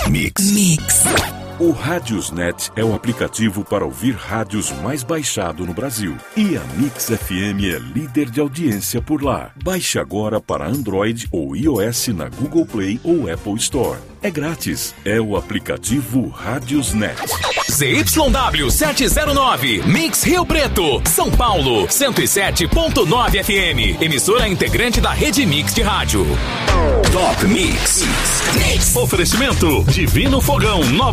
Mix. O Radiosnet é o aplicativo para ouvir rádios mais baixado no Brasil. E a Mix FM é líder de audiência por lá. Baixe agora para Android ou iOS na Google Play ou Apple Store. É grátis. É o aplicativo Radiosnet. ZYW 709, Mix Rio Preto, São Paulo, 107.9 FM. Emissora integrante da rede Mix de rádio. Top Mix. Oferecimento Divino Fogão, nova